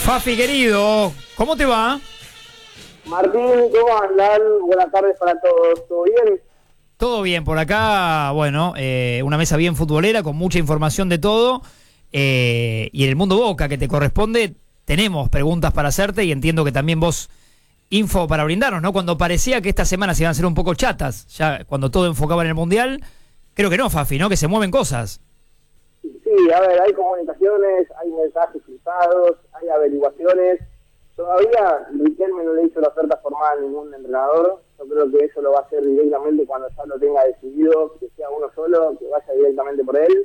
Fafi, querido, ¿cómo te va? Martín, ¿cómo andan? Buenas tardes para todos, ¿todo bien? Todo bien por acá, bueno, una mesa bien futbolera con mucha información de todo, y en el mundo Boca que te corresponde tenemos preguntas para hacerte y entiendo que también vos info para brindarnos, ¿no? Cuando parecía que estas semanas iban a ser un poco chatas, ya cuando todo enfocaba en el Mundial, creo que no, Fafi, ¿no? Que se mueven cosas. Sí, a ver, hay comunicaciones, hay mensajes cruzados, hay averiguaciones. Todavía Riquelme no le hizo la oferta formal a ningún entrenador. Yo creo que eso lo va a hacer directamente cuando ya lo tenga decidido, que sea uno solo, que vaya directamente por él.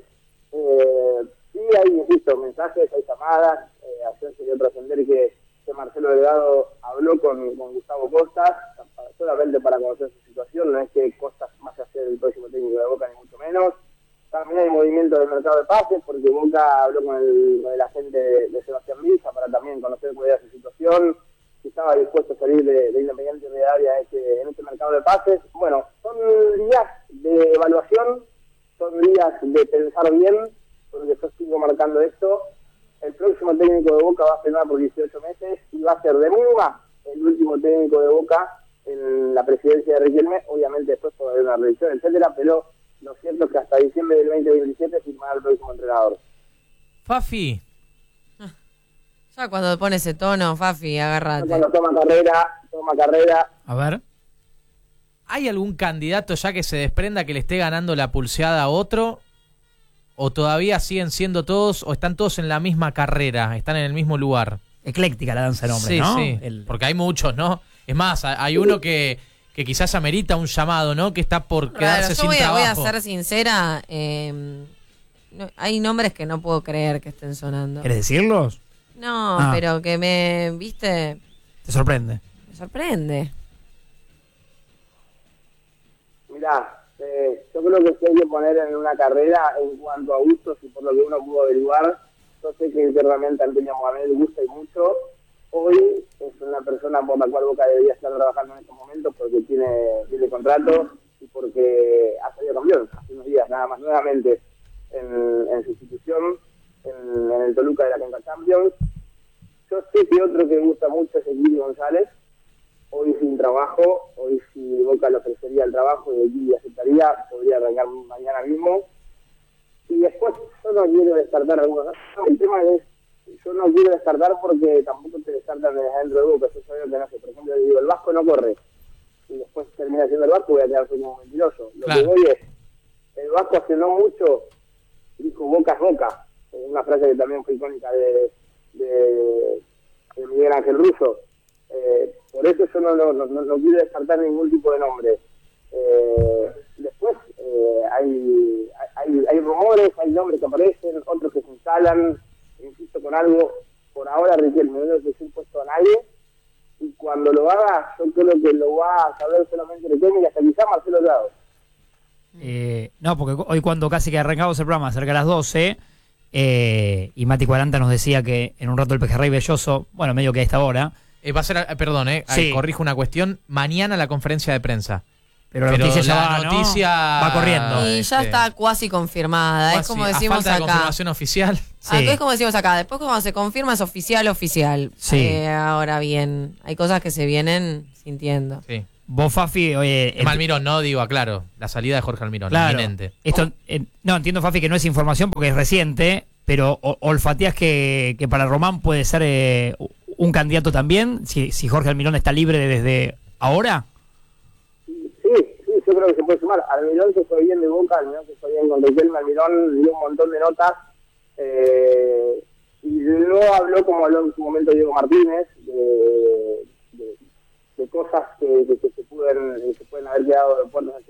Sí, hay, insisto, mensajes, hay llamadas. Ayer se dio trascender que Marcelo Delgado habló con Gustavo Costa, solamente para conocer su situación. No es que Costa vaya a ser el próximo técnico de Boca, ni mucho menos. También hay movimiento del mercado de pases, porque Boca habló con el agente de Sebastián Villa para también conocer cuál era su situación, si estaba dispuesto a salir de Independiente Rivadavia en este mercado de pases. Bueno, son días de evaluación, son días de pensar bien, porque yo sigo marcando esto. El próximo técnico de Boca va a firmar por 18 meses y va a ser de Muga el último técnico de Boca en la presidencia de Riquelme. Obviamente después puede haber una revisión, etcétera, pero lo cierto es que hasta diciembre del 2027 firmará el próximo entrenador. Fafi. Ya cuando pone ese tono, Fafi, agárrate. Cuando toma carrera. A ver. ¿Hay algún candidato ya que se desprenda que le esté ganando la pulseada a otro? ¿O todavía siguen siendo todos, o están todos en la misma carrera, están en el mismo lugar? Ecléctica la danza de nombres, Sí, ¿no? sí, porque hay muchos, ¿no? Es más, hay uno que quizás amerita un llamado, ¿no? Que está por quedarse sin trabajo. Voy a ser sincera, hay nombres que no puedo creer que estén sonando. ¿Querés decirlos? No, pero que ¿viste? ¿Te sorprende? Me sorprende. Mirá, yo creo que si hay que poner en una carrera en cuanto a gustos y por lo que uno pudo averiguar, yo sé que realmente Antonio Mohamed gusta y mucho. Hoy es una persona por la cual Boca debería estar trabajando en estos momentos porque tiene contrato y porque ha salido campeón hace unos días nada más nuevamente en su institución, en el Toluca de la Conca Champions. Yo sé que otro que gusta mucho es Equili González. Hoy sin trabajo, hoy si Boca le ofrecería el trabajo y Equili aceptaría, podría arrancar mañana mismo. Y después yo no quiero descartar algunos. El tema es, yo no quiero descartar porque tampoco te descartan desde adentro de Boca. Yo sabía que no sé, por ejemplo, le digo, el Vasco no corre. Y después termina siendo el Vasco, voy a quedar como mentiroso. Lo claro. que voy es, el Vasco hace no mucho dijo Boca es Boca. Una frase que también fue icónica de Miguel Ángel Russo. Por eso yo no quiero descartar ningún tipo de nombre. Después hay rumores, hay nombres que aparecen, otros que se instalan. Insisto con algo, por ahora Riquelme no le ofreció un puesto a nadie, y cuando lo haga yo creo que lo va a saber solamente Riquelme y hasta quizá Marcelo Delgado. No, porque hoy cuando casi que arrancamos el programa, cerca de las 12, y Mati 40 nos decía que en un rato el Pejerrey Belloso, bueno, medio que a esta hora... va a ser, perdón, sí. Corrijo una cuestión, mañana la conferencia de prensa. Pero la noticia ya la va, noticia va corriendo. Y ya está cuasi confirmada, Cuasi, es como decimos falta de acá. confirmación oficial. Sí. Es como decimos acá, después cuando se confirma es oficial. Sí. Ahora bien, hay cosas que se vienen sintiendo. Sí. Vos, Fafi, oye... Almirón, no digo, aclaro, la salida de Jorge Almirón, claro, inminente. Esto, no, entiendo, Fafi, que no es información porque es reciente, pero olfateás que para Román puede ser un candidato también, si Jorge Almirón está libre desde ahora. Sí, yo creo que se puede sumar. Almirón se fue bien de Boca, Almirón se fue bien con Riquelme, Almirón dio un montón de notas, y no habló como habló en su momento Diego Martínez, de cosas que se pueden haber quedado de puertas